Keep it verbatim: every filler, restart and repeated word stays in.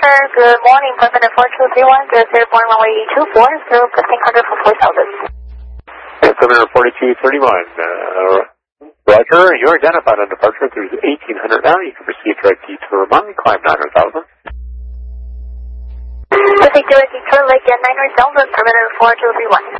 good morning, President four two three one, good zero point one eight two four, zero fifteen hundred for four thousand. seven forty-two thirty-one, uh, Roger, you're identified on departure through eighteen hundred now. You can proceed direct detour one, climb nine hundred thousand. Proceed direct detour, Lake nine hundred thousand, President four two three one.